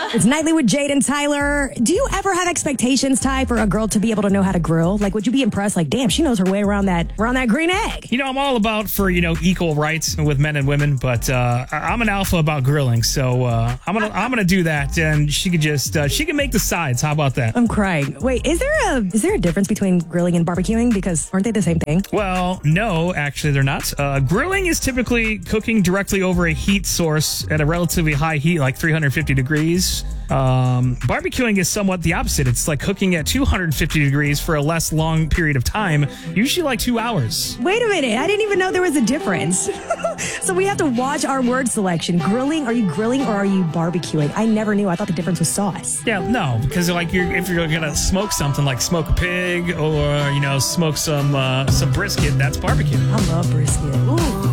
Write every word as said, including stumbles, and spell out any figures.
It's Nightly with Jade and Tyler. Do you ever have expectations, Ty, for a girl to be able to know how to grill? Like, would you be impressed? Like, damn, she knows her way around that around that green egg. You know, I'm all about for, you know, equal rights with men and women, but uh, I'm an alpha about grilling, so uh, I'm gonna I'm gonna do that, and she could just uh, she can make the sides. How about that? I'm crying. Wait, is there a is there a difference between grilling and barbecuing? Because aren't they the same thing? Well, no, actually, they're not. Uh, grilling is typically cooking directly over a heat source at a relatively high heat, like three hundred fifty degrees. Um, barbecuing is somewhat the opposite. It's like cooking at two hundred fifty degrees for a less long period of time, usually like two hours. Wait a minute. I didn't even know there was a difference. So we have to watch our word selection. Grilling, are you grilling or are you barbecuing? I never knew. I thought the difference was sauce. Yeah, no, because like you're, if you're going to smoke something like smoke a pig or, you know, smoke some uh, some brisket, that's barbecue. I love brisket. Ooh.